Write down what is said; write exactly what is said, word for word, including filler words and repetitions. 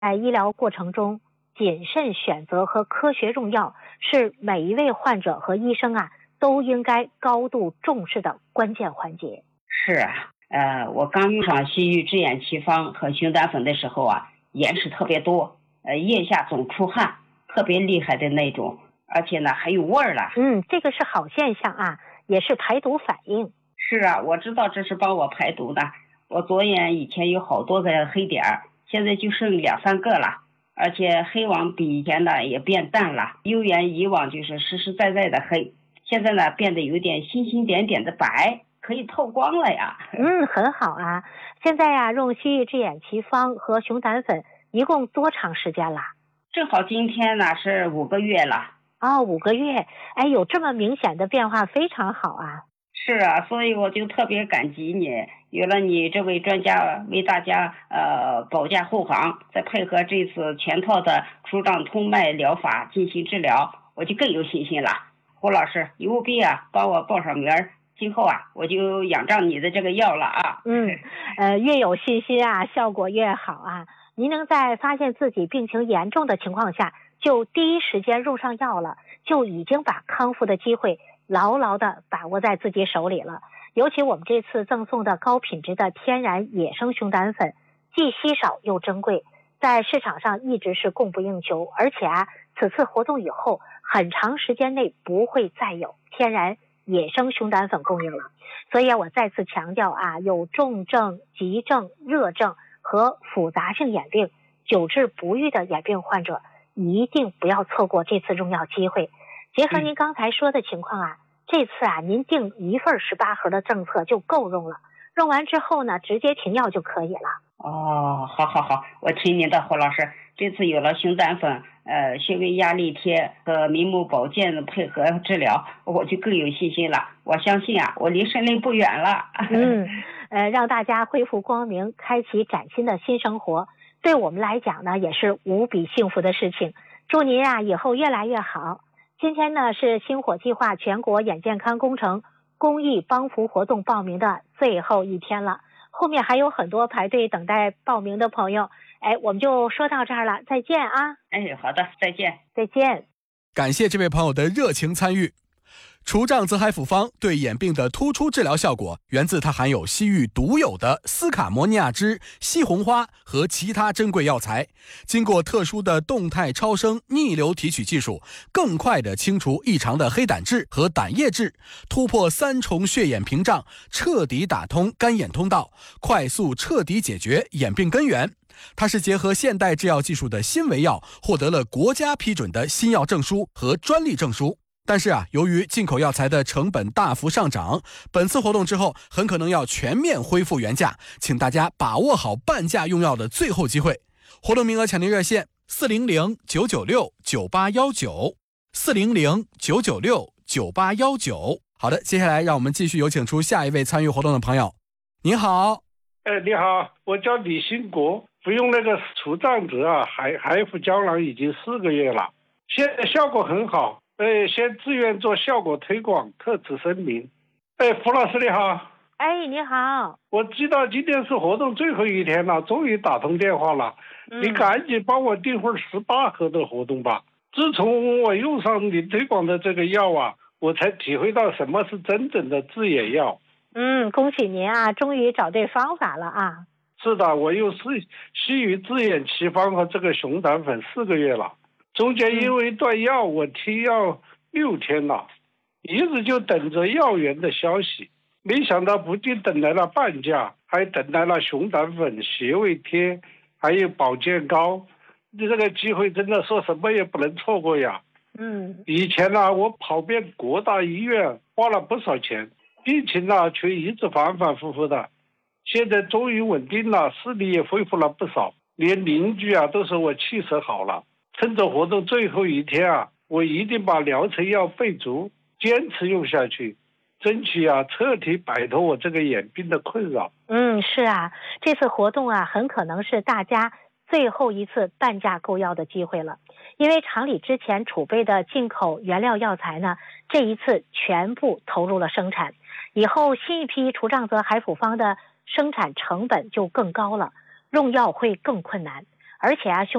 在医疗过程中，谨慎选择和科学用药是每一位患者和医生啊都应该高度重视的关键环节。 是啊，呃，我刚用上西域制眼奇方和熊胆粉的时候啊，眼屎特别多，呃，腋下总出汗，特别厉害的那种，而且呢还有味儿了。 嗯，这个是好现象啊，也是排毒反应。 是啊，我知道这是帮我排毒的。我左眼以前有好多个黑点儿，现在就剩两三个了，而且黑网比以前呢也变淡了。右眼以往就是实实在在的黑，现在呢变得有点星星点点的白，可以透光了呀。 嗯，很好啊。现在呀、啊，用西域制眼奇方和熊胆粉一共多长时间了？ 正好今天呢是五个月了。 哦，五个月，哎，有这么明显的变化，非常好啊。 是啊，所以我就特别感激你，有了你这位专家为大家呃保驾护航，再配合这次全套的除障通脉疗法进行治疗，我就更有信心了。胡老师，你务必啊帮我报上名儿，今后啊我就仰仗你的这个药了啊。 嗯，呃，越有信心啊，效果越好啊。您能在发现自己病情严重的情况下，就第一时间用上药了，就已经把康复的机会牢牢地把握在自己手里了。尤其我们这次赠送的高品质的天然野生熊胆粉，既稀少又珍贵，在市场上一直是供不应求，而且啊，此次活动以后，很长时间内不会再有天然野生熊胆粉供应了。所以我再次强调啊，有重症、急症、热症和复杂性眼病、久治不愈的眼病患者，一定不要错过这次用药机会。结合您刚才说的情况啊，这次啊，您订一份十八盒的政策就够用了，用完之后呢，直接停药就可以了。 哦，好好好，我听您的，胡老师。这次有了熊胆粉、呃穴位压力贴和明目保健的配合治疗，我就更有信心了。我相信啊，我离胜利不远了。 嗯，呃，让大家恢复光明，开启崭新的新生活，对我们来讲呢，也是无比幸福的事情。祝您啊，以后越来越好。今天呢是星火计划全国眼健康工程公益帮扶活动报名的最后一天了，后面还有很多排队等待报名的朋友。哎，我们就说到这儿了，再见啊！ 哎，好的，再见， 再见。 感谢这位朋友的热情参与。除障泽海复方对眼病的突出治疗效果，源自它含有西域独有的斯卡摩尼亚脂、西红花和其他珍贵药材，经过特殊的动态超声逆流提取技术，更快地清除异常的黑胆质和胆叶质，突破三重血眼屏障，彻底打通干眼通道，快速彻底解决眼病根源。它是结合现代制药技术的新维药，获得了国家批准的新药证书和专利证书。但是啊，由于进口药材的成本大幅上涨，本次活动之后很可能要全面恢复原价，请大家把握好半价用药的最后机会。活动名额抢订热线四零零九九六九八一九 四零零九九六九八一九。好的，接下来让我们继续有请出下一位参与活动的朋友。您好。 哎，你好，我叫李兴国，服用那个除障泽啊海海府胶囊已经四个月了，现在效果很好。哎，先自愿做效果推广，特此声明。哎，胡老师你好。 哎，你好。 我知道今天是活动最后一天了，终于打通电话了。嗯、你赶紧帮我订份十八盒的活动吧。自从我用上你推广的这个药啊，我才体会到什么是真正的治眼药。 嗯，恭喜您啊，终于找对方法了啊。 是的，我用西西域制眼奇方和这个熊胆粉四个月了。中间因为断药，我停药六天了，一直就等着药源的消息，没想到不仅等来了半价，还等来了熊胆粉、穴位贴，还有保健膏。这个机会真的说什么也不能错过呀。 嗯， 以前呢、啊，我跑遍各大医院，花了不少钱，病情呢却一直反反复复的。现在终于稳定了，视力也恢复了不少，连邻居啊都说我气色好了。趁着活动最后一天啊，我一定把疗程药备足，坚持用下去，争取啊彻底摆脱我这个眼病的困扰。 嗯，是啊，这次活动啊很可能是大家最后一次半价购药的机会了，因为厂里之前储备的进口原料药材呢，这一次全部投入了生产，以后新一批除障泽海复方的生产成本就更高了，用药会更困难。 而且啊，胸